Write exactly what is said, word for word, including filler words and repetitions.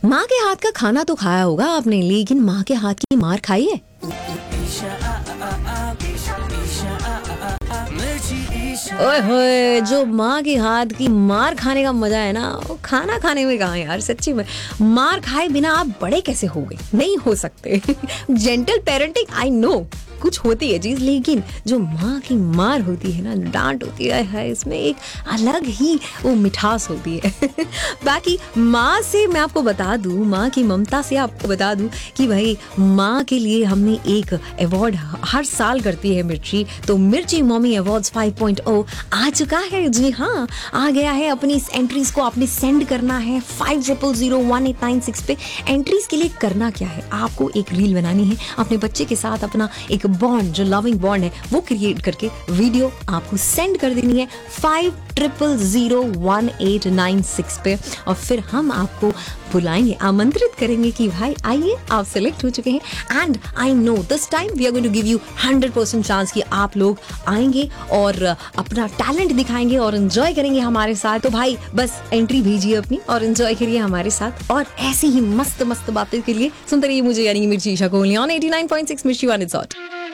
माँ के हाथ का खाना तो खाया होगा आपने, लेकिन माँ के हाथ की मार खाई है? ओए होए, जो माँ के हाथ की मार खाने का मजा है ना, वो खाना खाने में कहाँ है यार। सच्ची में मार खाए बिना आप बड़े कैसे हो गए? नहीं हो सकते। जेंटल पेरेंटिंग, आई नो कुछ होती है चीज, लेकिन जो माँ की मार होती है ना, डांट होती है, है इसमें एक अलग ही वो मिठास होती है। बाकी माँ से मैं आपको बता दूं, माँ की ममता से आपको बता दूं कि भाई माँ के लिए हमने एक अवार्ड हर साल करती है मिर्ची। तो मिर्ची मॉमी अवार्ड्स फाइव पॉइंट ओ आ चुका है। जी हाँ, आ गया है। अपनी इस एंट्रीज को आपने सेंड करना है five triple zero one eight nine six पे। एंट्रीज के लिए करना क्या है, आपको एक रील बनानी है अपने बच्चे के साथ, अपना एक बॉन्ड जो लविंग बॉन्ड है वो क्रिएट करके वीडियो आपको सेंड कर देनी है five triple zero one eight nine six पे। और फिर हम आपको बुलाएंगे, आमंत्रित करेंगे कि भाई आइए, आप सेलेक्ट हो चुके हैं। And I know this time we are going to give you hundred percent chance कि आप लोग आएंगे और अपना टैलेंट दिखाएंगे और एंजॉय करेंगे हमारे साथ। तो भाई बस एंट्री भेजिए अपनी और एंजॉय करिए हमारे साथ। और ऐसी ही मस्त मस्त बातें के लिए सुनते रहिए मुझे, यानी मिर्ची Isha Kohli on eighty nine point six मिर्ची वन इट्स हॉट।